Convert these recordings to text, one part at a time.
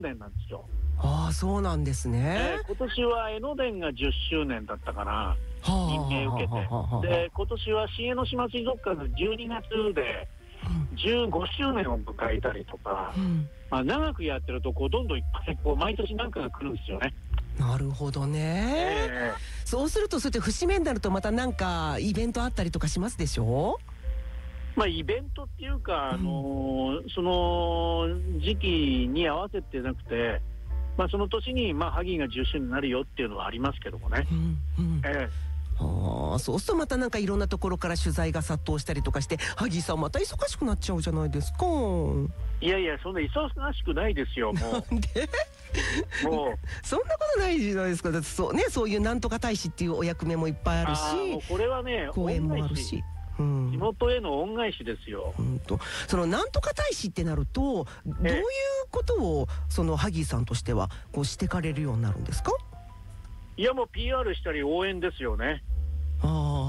年なんですよ。 ああ、そうなんですね。 今年は江ノ電が10周年だったかな、任命受けて。で、今年は新江ノ島水族館が12月で15周年を迎えたりとか、まあ、長くやってるとどんどんいっぱい毎年なんかが来るんですよね。 なるほどね、そうすると、そうやって節目になるとまたなんかイベントあったりとかしますでしょ？ まあ、イベントっていうか、その時期に合わせてなくて、まあ、その年に、まあ、ハギーが10周年になるよっていうのはありますけどもね。 そうするとまたなんかいろんなところから取材が殺到したりとかして、ハギーさんまた忙しくなっちゃうじゃないですか。 いやいや、そんな忙しくないですよ、もう。 なんでもうそんなことないじゃないですか。だってそうね、そういうなんとか大使っていうお役目もいっぱいあるし、 もうこれはね、 公演もあるし、 地元への恩返しですよ。 そのなんとか大使ってなると、どういうことをそのハギーさんとしてはこうしてかれるようになるんですか？ いや、もう PR したり応援ですよね。 ご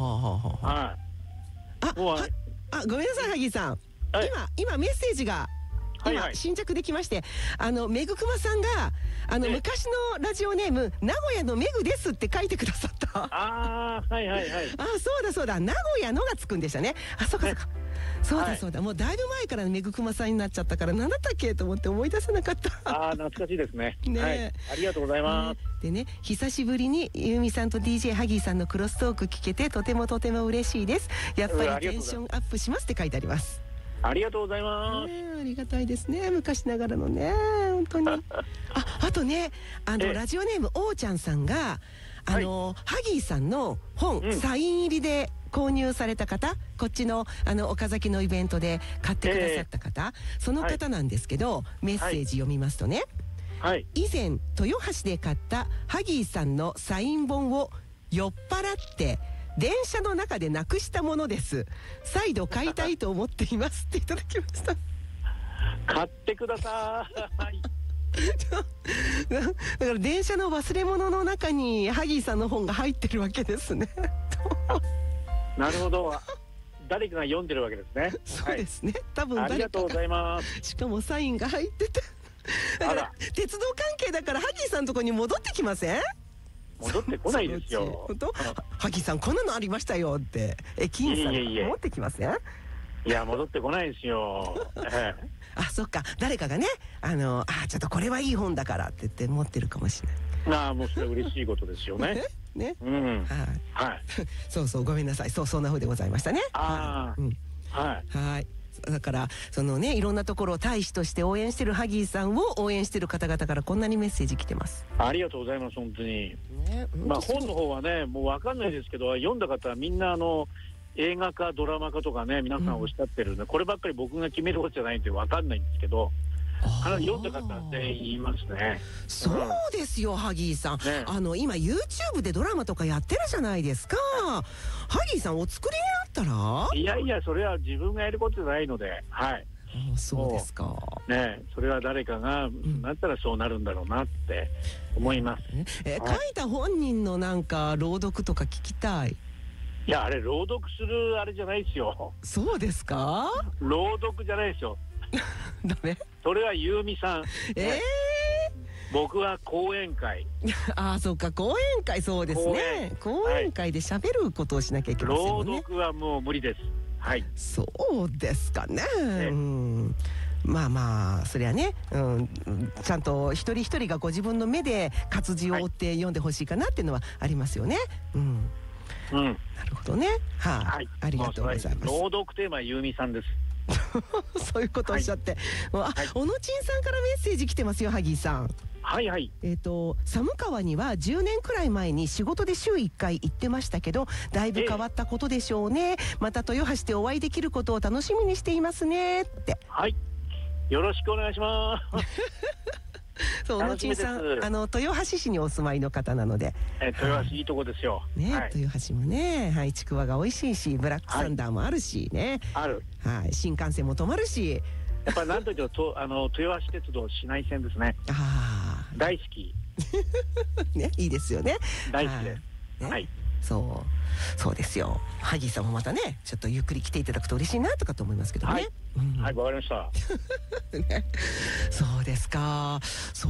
めんなさい、ハギーさん、今メッセージが新着できまして、めぐくまさんが昔のラジオネーム名古屋のめぐですって書いてくださった。そうだ、名古屋のがつくんでしたね。そうだ、もうだいぶ前からめぐくまさんになっちゃったから、何だったっけと思って思い出せなかった。 懐かしいですね。ありがとうございます。 でね、久しぶりにゆうみさんと DJ ハギーさんのクロストーク聞けてとても嬉しいです。やっぱりテンションアップしますって書いてあります。 ありがとうございます。 ありがたいですね、昔ながらのね、本当に。あとね、ラジオネームおーちゃんさんがハギーさんの本、サイン入りで購入された方、こっちの岡崎のイベントで買ってくださった方、その方なんですけど、メッセージ読みますとね、以前豊橋で買ったハギーさんのサイン本を酔っ払って電車の中でなくしたものです。再度買いたいと思っていますっていただきました。 買ってください。 だから電車の忘れ物の中にハギーさんの本が入ってるわけですね。 なるほど。誰かが読んでるわけですね。 そうですね。多分誰かが。 ありがとうございます。 しかもサインが入ってて。だから鉄道関係だからハギーさんのとこに戻ってきません？ 戻ってこないですよ。 本当？ハギーさんこんなのありましたよって駅員さんが持ってきません？ いや、戻ってこないですよ。 そっか、誰かがね、ちょっとこれはいい本だからって言って持ってるかもしれない。 もうそれ嬉しいことですよね。 そうごめんなさい、そんな風でございましたね。だからそのね、いろんなところを大使として応援してるハギーさんを応援してる方々からこんなにメッセージ来てます。 ありがとうございます、本当に。本の方はね、もう分かんないですけど、読んだ方はみんな映画かドラマかとかね、皆さんおっしゃってるんで、こればっかり僕が決めることじゃないんで分かんないんですけど、読んだ方は全員言いますね。 そうですよ、ハギーさん、今 YouTube でドラマとかやってるじゃないですか。ハギーさんお作りになったら？ いやいや、それは自分がやることじゃないので、 そうですかね。それは誰かがなったらそうなるんだろうなって思います。 書いた本人のなんか朗読とか聞きたい。 いや、あれ朗読するあれじゃないですよ。 そうですか？ 朗読じゃないですよ。 ダメ？ それはゆうみさん。僕は講演会。 そうか、講演会、そうですね。講演会で喋ることをしなきゃいけませんよね。 朗読はもう無理です。 そうですかね。それはね、ちゃんと一人一人がご自分の目で活字を追って読んでほしいかなっていうのはありますよね。なるほどね。ありがとうございます。 朗読テーマはゆうみさんです。 そういうことをおっしゃって、小野ちんさんからメッセージ来てますよ、ハギーさん。寒川には10年くらい前に仕事で週1回行ってましたけど、だいぶ変わったことでしょうね。また豊橋でお会いできることを楽しみにしていますねって。 よろしくお願いします。 小野ちんさん、豊橋市にお住まいの方なので、 豊橋いいとこですよね。豊橋もね、ちくわが美味しいし、ブラックサンダーもあるしね。新幹線も止まるし、 やっぱりなんといっても豊橋鉄道市内線ですね。大好き。 ね、いいですよね。 大好きです。 そうですよ。ハギーさんもまたね、ちょっとゆっくり来ていただくと嬉しいなとかと思いますけどね。 わかりました。 そうですか。